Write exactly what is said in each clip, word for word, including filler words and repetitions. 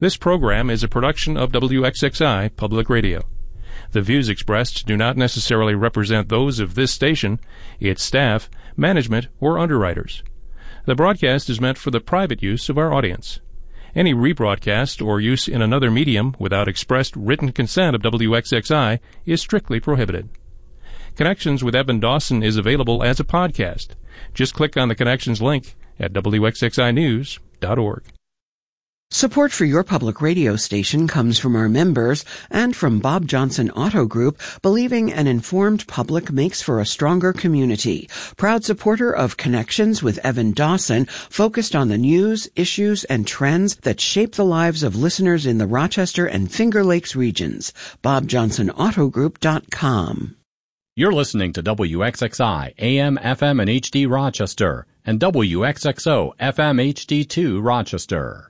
This program is a production of W X X I Public Radio. The views expressed do not necessarily represent those of this station, its staff, management, or underwriters. The broadcast is meant for the private use of our audience. Any rebroadcast or use in another medium without expressed written consent of W X X I is strictly prohibited. Connections with Evan Dawson is available as a podcast. Just click on the Connections link at W X X I news dot org. Support for your public radio station comes from our members and from Bob Johnson Auto Group, believing an informed public makes for a stronger community. Proud supporter of Connections with Evan Dawson, focused on the news, issues, and trends that shape the lives of listeners in the Rochester and Finger Lakes regions. bob johnson auto group dot com. You're listening to W X X I, A M, F M, and H D Rochester, and W X X O, F M, H D two Rochester.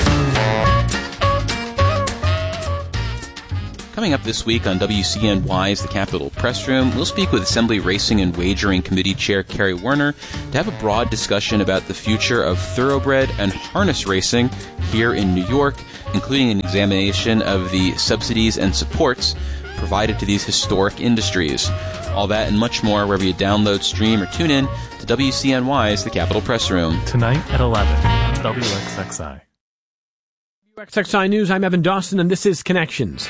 Coming up this week on W C N Y's The Capitol Press Room, we'll speak with Assembly Racing and Wagering Committee Chair Kerry Werner to have a broad discussion about the future of thoroughbred and harness racing here in New York, including an examination of the subsidies and supports provided to these historic industries. All that and much more wherever you download, stream, or tune in to W C N Y's The Capitol Press Room. Tonight at eleven on W X X I. W X X I News, I'm Evan Dawson, and this is Connections.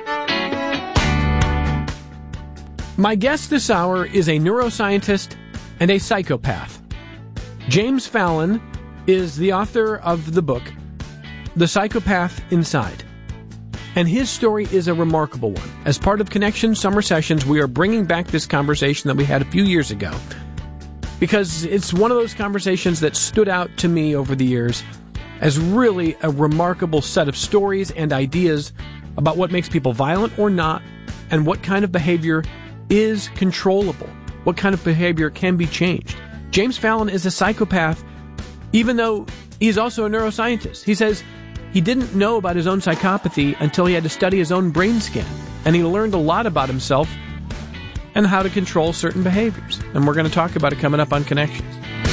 My guest this hour is a neuroscientist and a psychopath. James Fallon is the author of the book, The Psychopath Inside. And his story is a remarkable one. As part of Connections Summer Sessions, we are bringing back this conversation that we had a few years ago, because it's one of those conversations that stood out to me over the years as really a remarkable set of stories and ideas about what makes people violent or not, and what kind of behavior is controllable, what kind of behavior can be changed. James Fallon is a psychopath, even though he's also a neuroscientist. He says he didn't know about his own psychopathy until he had to study his own brain scan, and he learned a lot about himself and how to control certain behaviors. And we're going to talk about it coming up on Connections.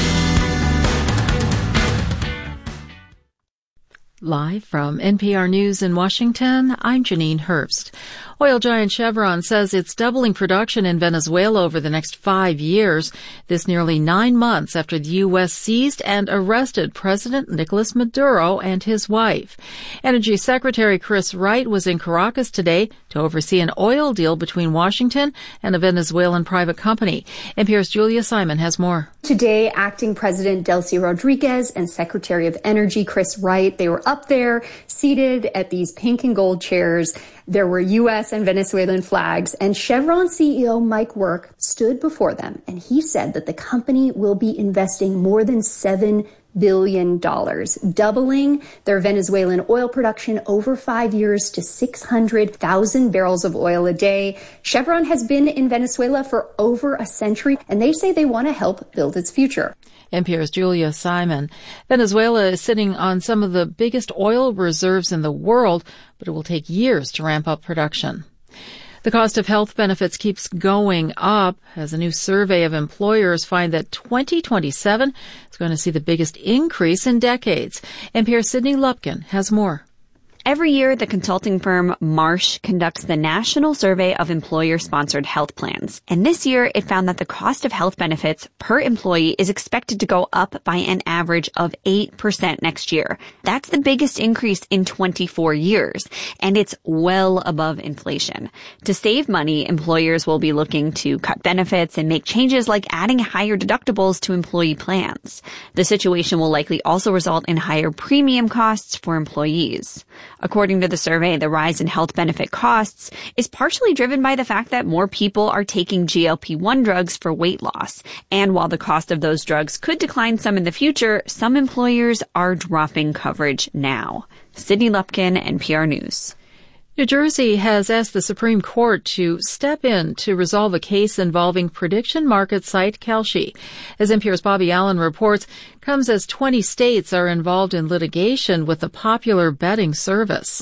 Live from N P R News in Washington, I'm Janine Herbst. Oil giant Chevron says it's doubling production in Venezuela over the next five years. This nearly nine months after the U S seized and arrested President Nicolas Maduro and his wife. Energy Secretary Chris Wright was in Caracas today to oversee an oil deal between Washington and a Venezuelan private company. N P R's Julia Simon has more. Today, Acting President Delcy Rodriguez and Secretary of Energy Chris Wright, they were up there seated at these pink and gold chairs. There were U S and Venezuelan flags, and Chevron C E O Mike Wirth stood before them, and he said that the company will be investing more than seven billion dollars, doubling their Venezuelan oil production over five years to six hundred thousand barrels of oil a day. Chevron has been in Venezuela for over a century, and they say they want to help build its future. N P R's Julia Simon. Venezuela is sitting on some of the biggest oil reserves in the world, but it will take years to ramp up production. The cost of health benefits keeps going up as a new survey of employers find that twenty twenty-seven is going to see the biggest increase in decades. N P R's Sydney Lupkin has more. Every year, the consulting firm Marsh conducts the National Survey of Employer-Sponsored Health Plans. And this year, it found that the cost of health benefits per employee is expected to go up by an average of eight percent next year. That's the biggest increase in twenty-four years, and it's well above inflation. To save money, employers will be looking to cut benefits and make changes like adding higher deductibles to employee plans. The situation will likely also result in higher premium costs for employees. According to the survey, the rise in health benefit costs is partially driven by the fact that more people are taking G L P one drugs for weight loss. And while the cost of those drugs could decline some in the future, some employers are dropping coverage now. Sydney Lupkin, N P R News. New Jersey has asked the Supreme Court to step in to resolve a case involving prediction market site Kalshi. As N P R's Bobby Allen reports, comes as twenty states are involved in litigation with the popular betting service.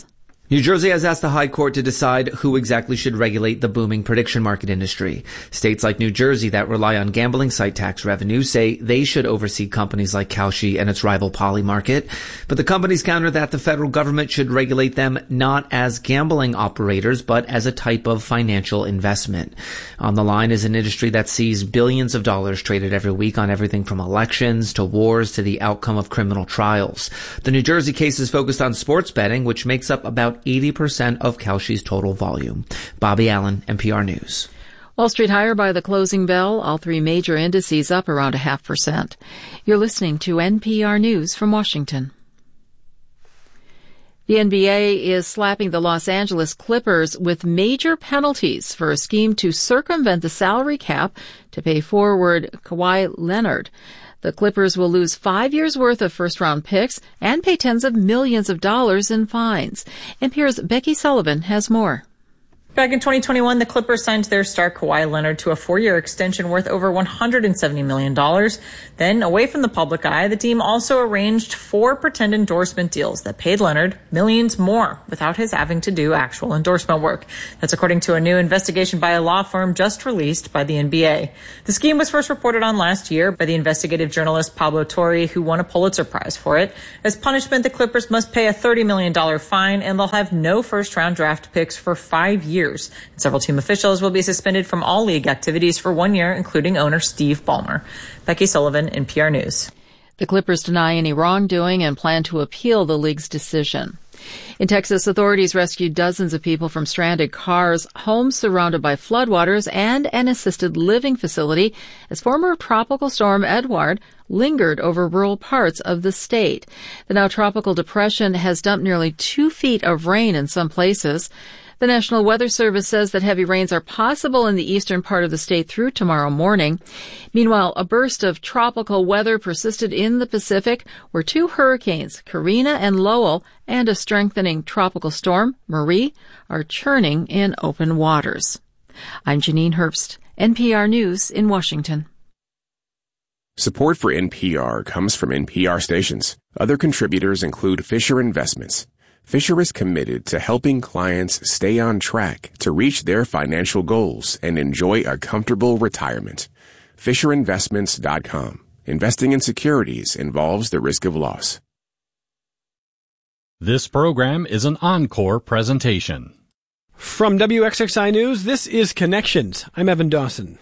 New Jersey has asked the High Court to decide who exactly should regulate the booming prediction market industry. States like New Jersey that rely on gambling site tax revenue say they should oversee companies like Kalshi and its rival Polymarket. But the companies counter that the federal government should regulate them not as gambling operators, but as a type of financial investment. On the line is an industry that sees billions of dollars traded every week on everything from elections to wars to the outcome of criminal trials. The New Jersey case is focused on sports betting, which makes up about eighty percent of Kalshi's total volume. Bobby Allen, N P R News. Wall Street higher by the closing bell, all three major indices up around a half percent. You're listening to N P R News from Washington. The N B A is slapping the Los Angeles Clippers with major penalties for a scheme to circumvent the salary cap to pay forward Kawhi Leonard. The Clippers will lose five years' worth of first-round picks and pay tens of millions of dollars in fines. N P R's Becky Sullivan has more. Back in twenty twenty-one, the Clippers signed their star Kawhi Leonard to a four-year extension worth over one hundred seventy million dollars. Then, away from the public eye, the team also arranged four pretend endorsement deals that paid Leonard millions more without his having to do actual endorsement work. That's according to a new investigation by a law firm just released by the N B A. The scheme was first reported on last year by the investigative journalist Pablo Torre, who won a Pulitzer Prize for it. As punishment, the Clippers must pay a thirty million dollars fine, and they'll have no first-round draft picks for five years. Several team officials will be suspended from all league activities for one year, including owner Steve Ballmer. Becky Sullivan, N P R News. The Clippers deny any wrongdoing and plan to appeal the league's decision. In Texas, authorities rescued dozens of people from stranded cars, homes surrounded by floodwaters, and an assisted living facility as former tropical storm Edward lingered over rural parts of the state. The now tropical depression has dumped nearly two feet of rain in some places. The National Weather Service says that heavy rains are possible in the eastern part of the state through tomorrow morning. Meanwhile, a burst of tropical weather persisted in the Pacific, where two hurricanes, Karina and Lowell, and a strengthening tropical storm, Marie, are churning in open waters. I'm Janine Herbst, N P R News in Washington. Support for N P R comes from N P R stations. Other contributors include Fisher Investments. Fisher is committed to helping clients stay on track to reach their financial goals and enjoy a comfortable retirement. Fisher Investments dot com. Investing in securities involves the risk of loss. This program is an encore presentation. From W X X I News, this is Connections. I'm Evan Dawson.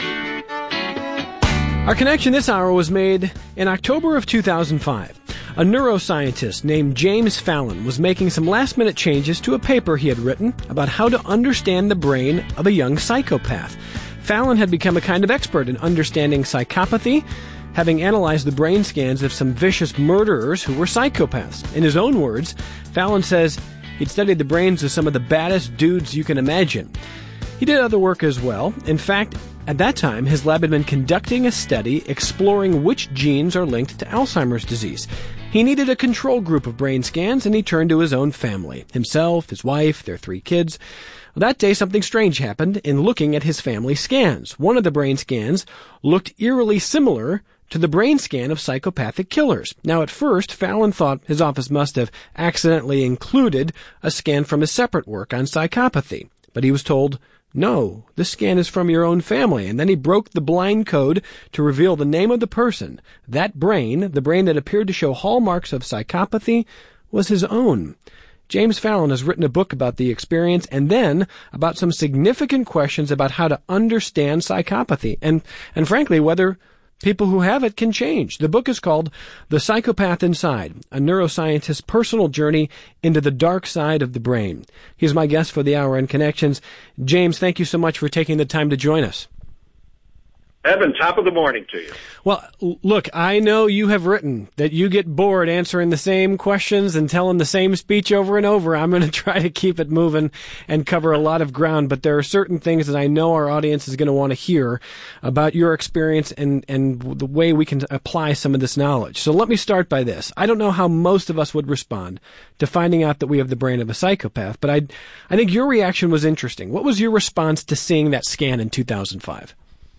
Our connection this hour was made in October of two thousand five. A neuroscientist named James Fallon was making some last-minute changes to a paper he had written about how to understand the brain of a young psychopath. Fallon had become a kind of expert in understanding psychopathy, having analyzed the brain scans of some vicious murderers who were psychopaths. In his own words, Fallon says he'd studied the brains of some of the baddest dudes you can imagine. He did other work as well. In fact, at that time, his lab had been conducting a study exploring which genes are linked to Alzheimer's disease. He needed a control group of brain scans, and he turned to his own family, himself, his wife, their three kids. That day, something strange happened in looking at his family scans. One of the brain scans looked eerily similar to the brain scan of psychopathic killers. Now, at first, Fallon thought his office must have accidentally included a scan from his separate work on psychopathy. But he was told, no, this scan is from your own family. And then he broke the blind code to reveal the name of the person. That brain, the brain that appeared to show hallmarks of psychopathy, was his own. James Fallon has written a book about the experience and then about some significant questions about how to understand psychopathy and, and frankly, whether people who have it can change. The book is called The Psychopath Inside, a neuroscientist's personal journey into the dark side of the brain. He's my guest for the Hour in Connections. James, thank you so much for taking the time to join us. Evan, top of the morning to you. Well, look, I know you have written that you get bored answering the same questions and telling the same speech over and over. I'm going to try to keep it moving and cover a lot of ground, but there are certain things that I know our audience is going to want to hear about your experience and, and the way we can apply some of this knowledge. So let me start by this. I don't know how most of us would respond to finding out that we have the brain of a psychopath, but I, I think your reaction was interesting. What was your response to seeing that scan in two thousand five?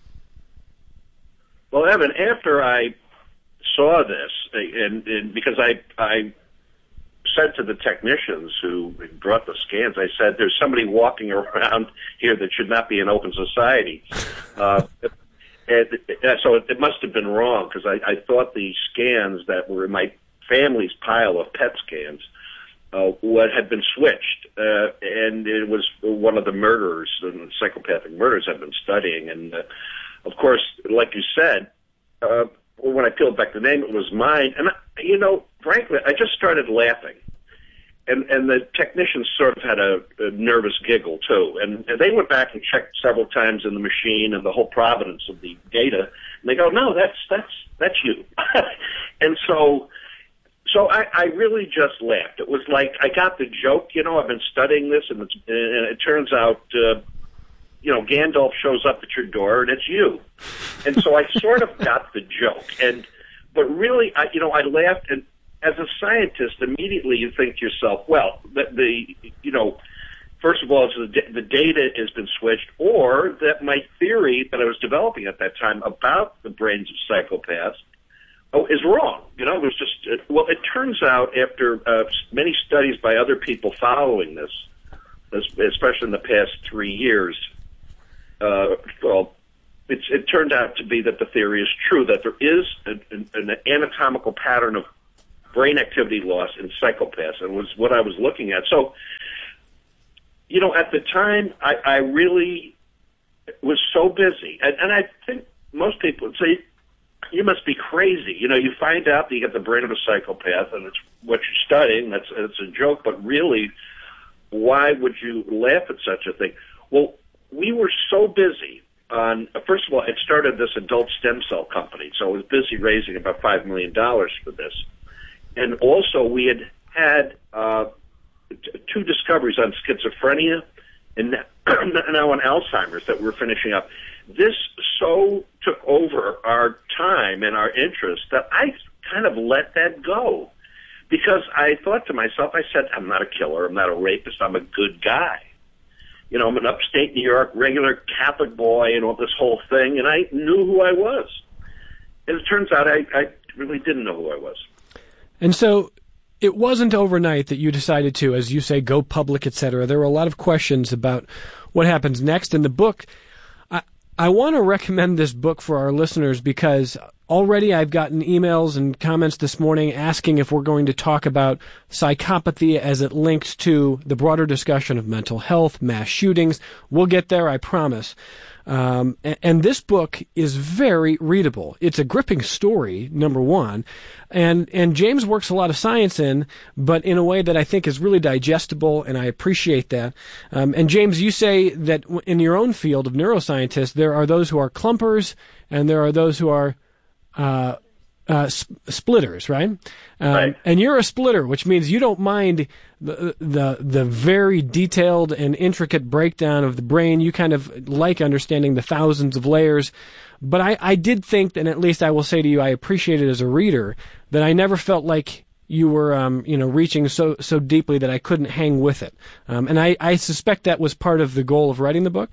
Well, Evan, after I saw this, and, and because I I said to the technicians who brought the scans, I said, there's somebody walking around here that should not be in open society. Uh, and, and so it, it must have been wrong, because I, I thought the scans that were in my family's pile of P E T scans uh, what had been switched, uh, and it was one of the murderers, and psychopathic murderers I've been studying. And, uh, of course, like you said, uh, when I peeled back the name, it was mine. And, you know, frankly, I just started laughing. And, and the technicians sort of had a, a nervous giggle, too. And, and they went back and checked several times in the machine and the whole provenance of the data. And they go, no, that's, that's, that's you. And so, so I, I really just laughed. It was like, I got the joke, you know, I've been studying this, and, it's, and it turns out, uh, you know, Gandalf shows up at your door, and it's you. And so I sort of got the joke. And, but really, I, you know, I laughed, and as a scientist, immediately you think to yourself, well, the, the you know, first of all, it's the, the data has been switched, or that my theory that I was developing at that time about the brains of psychopaths oh, is wrong. You know, it was just, uh, well, it turns out after uh, many studies by other people following this, especially in the past three years, uh, well, it's, it turned out to be that the theory is true, that there is an, an anatomical pattern of brain activity loss in psychopaths, and was what I was looking at. So, you know, at the time, I, I really was so busy, and, and I think most people would say, you must be crazy. You know, you find out that you get the brain of a psychopath, and it's what you're studying. That's it's a joke, but really, why would you laugh at such a thing? Well, we were so busy on, first of all, it started this adult stem cell company, so I was busy raising about five million dollars for this. And also, we had had uh, t- two discoveries on schizophrenia and now on Alzheimer's that we're finishing up. This so took over our time and our interest that I kind of let that go, because I thought to myself, I said, I'm not a killer, I'm not a rapist, I'm a good guy. You know, I'm an upstate New York regular Catholic boy and all this whole thing, and I knew who I was. And it turns out I, I really didn't know who I was. And so it wasn't overnight that you decided to, as you say, go public, et cetera. There were a lot of questions about what happens next. In the book, I, I want to recommend this book for our listeners, because already I've gotten emails and comments this morning asking if we're going to talk about psychopathy as it links to the broader discussion of mental health, mass shootings. We'll get there, I promise. Um, and, and this book is very readable. It's a gripping story, number one, and and James works a lot of science in, but in a way that I think is really digestible, and I appreciate that. Um, and James, you say that in your own field of neuroscientists, there are those who are clumpers, and there are those who are uh, uh, sp- splitters, right? Um, right? And you're a splitter, which means you don't mind the, the the very detailed and intricate breakdown of the brain. You kind of like understanding the thousands of layers. But I, I did think, and at least I will say to you, I appreciate it as a reader, that I never felt like you were, um, you know, reaching so so deeply that I couldn't hang with it. Um, and I, I suspect that was part of the goal of writing the book.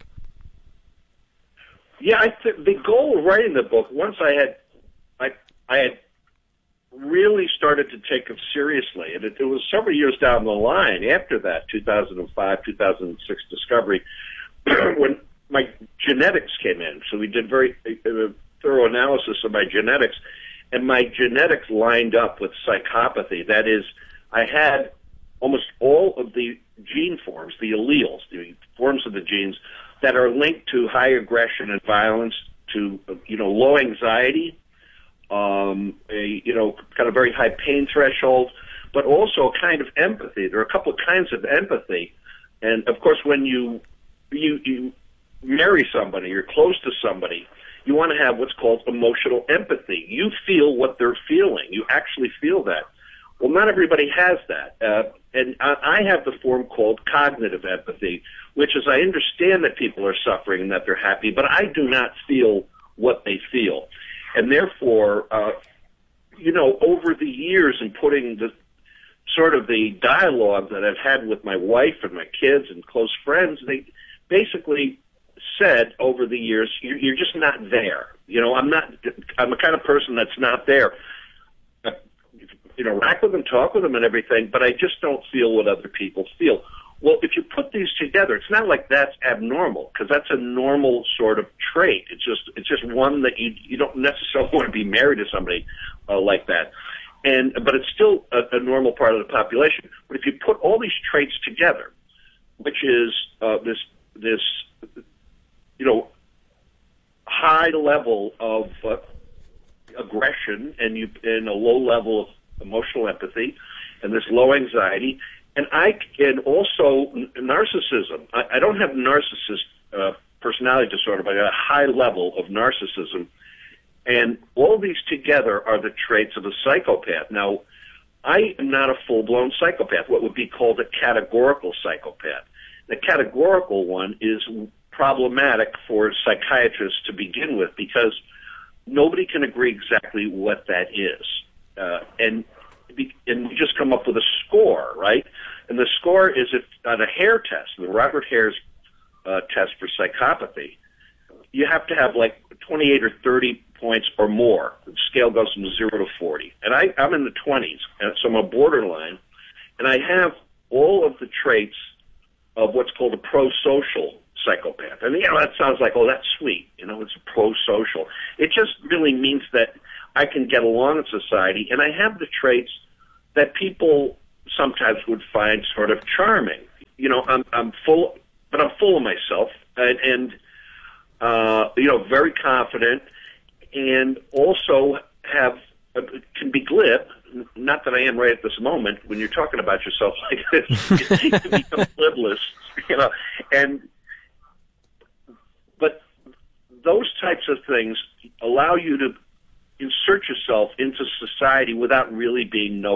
Yeah, I th- the goal of writing the book, once I had, I I had really started to take it seriously. And it, it was several years down the line after that, two thousand five, two thousand six discovery, when my genetics came in. So we did very uh, thorough analysis of my genetics, and my genetics lined up with psychopathy. That is, I had almost all of the gene forms, the alleles, the forms of the genes that are linked to high aggression and violence, to, you know, low anxiety, um, a, you know, kind of very high pain threshold, but also a kind of empathy. There are a couple of kinds of empathy. And, of course, when you, you, you marry somebody, you're close to somebody, you want to have what's called emotional empathy. You feel what they're feeling. You actually feel that. Well, not everybody has that. Uh, and I, I have the form called cognitive empathy, which is I understand that people are suffering and that they're happy, but I do not feel what they feel. And therefore, uh, you know, over the years and putting the sort of the dialogue that I've had with my wife and my kids and close friends, they basically said over the years, you're, you're just not there. You know, I'm not, I'm the kind of person that's not there. interact with them, talk with them and everything, but I just don't feel what other people feel. Well, if you put these together, it's not like that's abnormal, because that's a normal sort of trait. It's just it's just one that you you don't necessarily want to be married to somebody uh, like that. And but it's still a, a normal part of the population. But if you put all these traits together, which is uh, this this you know high level of uh, aggression and you and a low level of emotional empathy and this low anxiety. And I and also narcissism. I, I don't have narcissist uh, personality disorder, but I got a high level of narcissism. And all these together are the traits of a psychopath. Now, I am not a full-blown psychopath, what would be called a categorical psychopath. The categorical one is problematic for psychiatrists to begin with because nobody can agree exactly what that is. Uh, and and we just come up with a score, right? And the score is if on a Hare test, the Robert Hare's uh, test for psychopathy, you have to have like twenty-eight or thirty points or more. The scale goes from zero to forty. And I, I'm in the twenties, and so I'm a borderline, and I have all of the traits of what's called a pro-social psychopath. And, you know, that sounds like, oh, that's sweet. You know, it's pro-social. It just really means that I can get along in society, and I have the traits that people sometimes would find sort of charming. You know, I'm, I'm full, but I'm full of myself, and, and uh, you know, very confident, and also have uh, can be glib. Not that I am right at this moment. When you're talking about yourself like this, you can become glibless, you know. And but those types of things allow you to insert yourself into society without really being noticed.